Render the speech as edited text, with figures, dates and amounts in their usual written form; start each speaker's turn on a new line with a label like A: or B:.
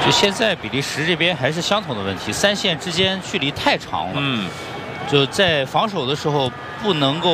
A: 就现在比利时这边还是相同的问题，3线之间距离太长了。就在防守的时候不能够。